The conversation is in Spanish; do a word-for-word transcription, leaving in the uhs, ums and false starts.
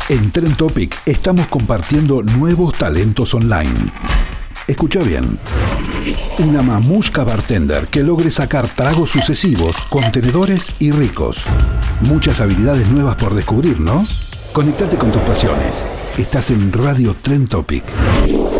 En Trend Topic estamos compartiendo nuevos talentos online. Escucha bien. Una mamusca bartender que logre sacar tragos sucesivos, contenedores y ricos. Muchas habilidades nuevas por descubrir, ¿no? Conectate con tus pasiones. Estás en Radio Trend Topic.